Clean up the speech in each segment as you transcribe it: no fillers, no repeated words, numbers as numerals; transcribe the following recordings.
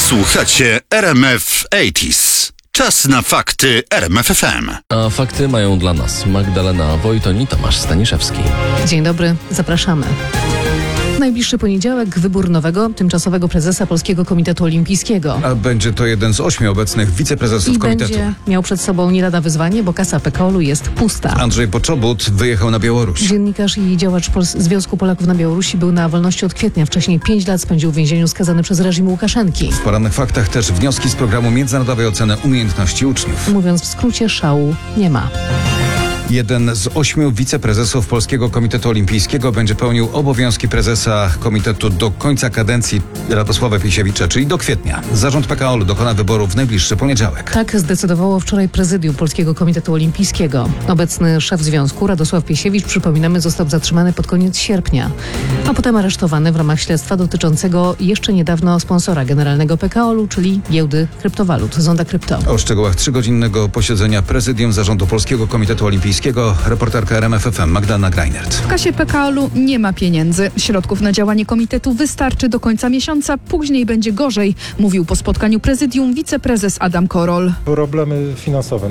Słuchacie RMF 80s. Czas na fakty RMF FM. A fakty mają dla nas Magdalena Wojton i Tomasz Staniszewski. Dzień dobry, zapraszamy. W najbliższy poniedziałek wybór nowego, tymczasowego prezesa Polskiego Komitetu Olimpijskiego. A będzie to jeden z 8 obecnych wiceprezesów komitetu. Będzie miał przed sobą nie lada wyzwanie, bo kasa PKOL-u jest pusta. Andrzej Poczobut wyjechał na Białoruś. Dziennikarz i działacz Związku Polaków na Białorusi był na wolności od kwietnia. Wcześniej 5 lat spędził w więzieniu skazany przez reżim Łukaszenki. W porannych faktach też wnioski z programu międzynarodowej oceny umiejętności uczniów. Mówiąc w skrócie, szału nie ma. Jeden z 8 wiceprezesów Polskiego Komitetu Olimpijskiego będzie pełnił obowiązki prezesa komitetu do końca kadencji Radosława Piesiewicza, czyli do kwietnia. Zarząd PKOL dokona wyboru w najbliższy poniedziałek. Tak zdecydowało wczoraj prezydium Polskiego Komitetu Olimpijskiego. Obecny szef związku Radosław Piesiewicz, przypominamy, został zatrzymany pod koniec sierpnia, a potem aresztowany w ramach śledztwa dotyczącego jeszcze niedawno sponsora generalnego PKOL-u, czyli giełdy kryptowalut Zonda Krypto. O szczegółach 3-godzinnego posiedzenia prezydium Zarządu Polskiego Komitetu Olimpijskiego reporterka RMF FM Magdalena Greinert. W kasie PKOL-u nie ma pieniędzy. Środków na działanie komitetu wystarczy do końca miesiąca, później będzie gorzej, mówił po spotkaniu prezydium wiceprezes Adam Korol. Problemy finansowe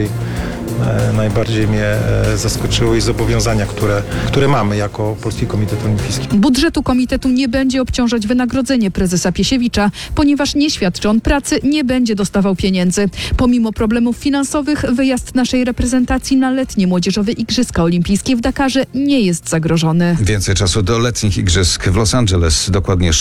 najbardziej mnie zaskoczyły i zobowiązania, które mamy jako Polski Komitet Olimpijski. Budżetu komitetu nie będzie obciążać wynagrodzenie prezesa Piesiewicza, ponieważ nie świadczy on pracy, nie będzie dostawał pieniędzy. Pomimo problemów finansowych, wyjazd naszej reprezentacji na letnie młodzieżowe Igrzyska Olimpijskie w Dakarze nie jest zagrożony. Więcej czasu do letnich igrzysk w Los Angeles, dokładnie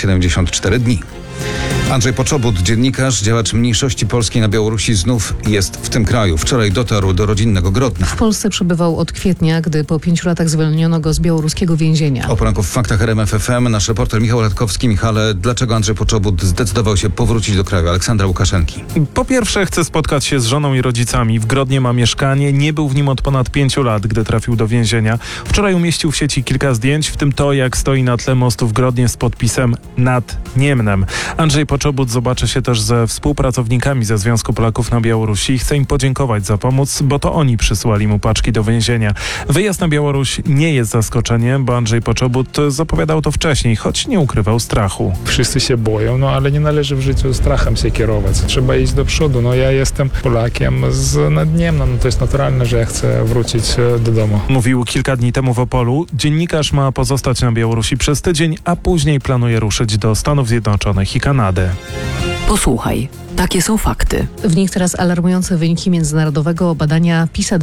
674 dni. Andrzej Poczobut, dziennikarz, działacz mniejszości polskiej na Białorusi, znów jest w tym kraju. Wczoraj dotarł do rodzinnego Grodna. W Polsce przebywał od kwietnia, gdy po 5 latach zwolniono go z białoruskiego więzienia. O poranku w faktach RMF FM nasz reporter Michał Radkowski. Michale, dlaczego Andrzej Poczobut zdecydował się powrócić do kraju Aleksandra Łukaszenki? Po pierwsze, chce spotkać się z żoną i rodzicami. W Grodnie ma mieszkanie, nie był w nim od ponad 5 lat, gdy trafił do więzienia. Wczoraj umieścił w sieci kilka zdjęć, w tym to, jak stoi na tle mostu w Grodnie z podpisem Nad Niemnem. Andrzej Poczobut zobaczy się też ze współpracownikami ze Związku Polaków na Białorusi i chce im podziękować za pomoc, bo to oni przysłali mu paczki do więzienia. Wyjazd na Białoruś nie jest zaskoczeniem, bo Andrzej Poczobut zapowiadał to wcześniej, choć nie ukrywał strachu. Wszyscy się boją, ale nie należy w życiu strachem się kierować. Trzeba iść do przodu. Ja jestem Polakiem z Nadniemna, to jest naturalne, że ja chcę wrócić do domu. Mówił kilka dni temu w Opolu. Dziennikarz ma pozostać na Białorusi przez tydzień, a później planuje ruszyć do Stanów Zjednoczonych i Kanady. Posłuchaj, takie są fakty. W nich teraz alarmujące wyniki międzynarodowego badania PISA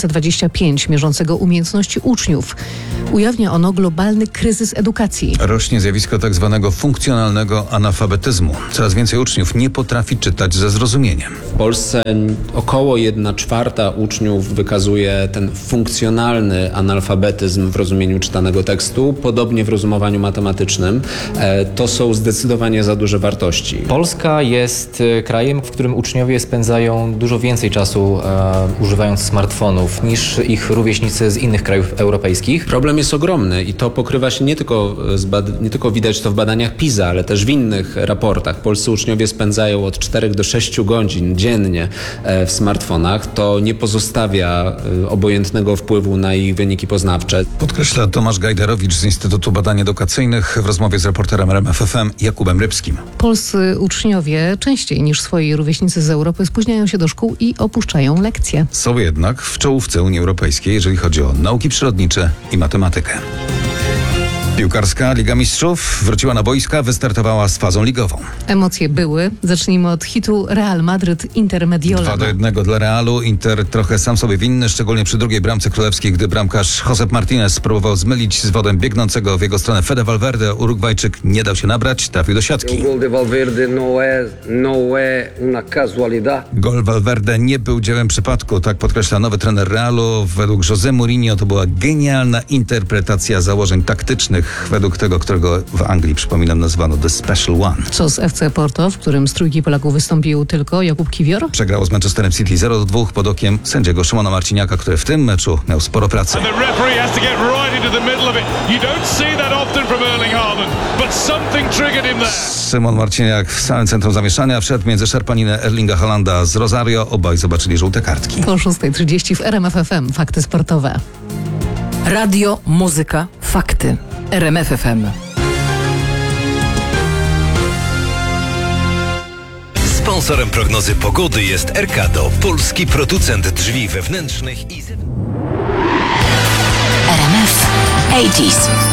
2025, mierzącego umiejętności uczniów. Ujawnia ono globalny kryzys edukacji. Rośnie zjawisko tak zwanego funkcjonalnego analfabetyzmu. Coraz więcej uczniów nie potrafi czytać ze zrozumieniem. W Polsce około 1/4 uczniów wykazuje ten funkcjonalny analfabetyzm w rozumieniu czytanego tekstu, podobnie w rozumowaniu matematycznym. To są zdecydowanie za duże wartości. Polska jest krajem, w którym uczniowie spędzają dużo więcej czasu używając smartfonów niż ich rówieśnicy z innych krajów europejskich. Problem jest ogromny i to pokrywa się nie tylko widać to w badaniach PISA, ale też w innych raportach. Polscy uczniowie spędzają od 4 do 6 godzin dziennie w smartfonach. To nie pozostawia obojętnego wpływu na ich wyniki poznawcze. Podkreśla Tomasz Gajderowicz z Instytutu Badań Edukacyjnych w rozmowie z reporterem RMF FM Jakubem Rybskim. Polscy uczniowie częściej niż swoi rówieśnicy z Europy spóźniają się do szkół i opuszczają lekcje. Są jednak w czołówce Unii Europejskiej, jeżeli chodzi o nauki przyrodnicze i matematykę. Piłkarska Liga Mistrzów wróciła na boiska, wystartowała z fazą ligową. Emocje były. Zacznijmy od hitu Real Madryt Inter Mediolan. 2-1 dla Realu. Inter trochę sam sobie winny, szczególnie przy drugiej bramce królewskiej, gdy bramkarz Josep Martinez próbował zmylić z wodem biegnącego w jego stronę Fede Valverde. Urugwajczyk nie dał się nabrać, trafił do siatki. Gol Valverde nie był dziełem przypadku, tak podkreśla nowy trener Realu. Według José Mourinho to była genialna interpretacja założeń taktycznych, według tego, którego w Anglii, przypominam, nazwano The Special One. Co z FC Porto, w którym z trójki Polaków wystąpił tylko Jakub Kiwior? Przegrało z Manchesterem City 0-2 pod okiem sędziego Szymona Marciniaka, który w tym meczu miał sporo pracy. Szymon Marciniak w samym centrum zamieszania wszedł między szarpaninę Erlinga Haalanda z Rosario. Obaj zobaczyli żółte kartki. Po 6:30 w RMF FM Fakty sportowe. Radio, muzyka, fakty. RMF FM. Sponsorem prognozy pogody jest Erkado, polski producent drzwi wewnętrznych i RMF 80s.